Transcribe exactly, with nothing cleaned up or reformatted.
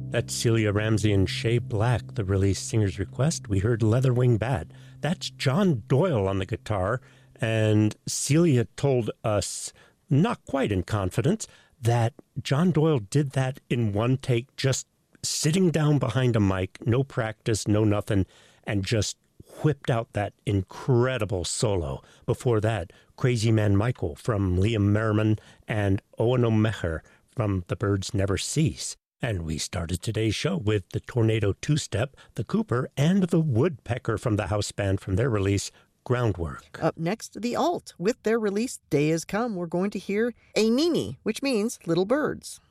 That's Celia Ramsey and Shea Black, the release Singer's Request. We heard Leatherwing Bat. That's John Doyle on the guitar, and Celia told us, not quite in confidence, that John Doyle did that in one take, just sitting down behind a mic, no practice, no nothing, and just whipped out that incredible solo. Before that, Crazy Man Michael from Liam Merriman and Owen O'Meher from The Birds Never Cease. And we started today's show with the Tornado Two-Step, the Cooper, and the Woodpecker from the house band from their release, Groundwork. Up next, the Alt. With their release, Day Has Come, we're going to hear A Nini, which means Little Birds.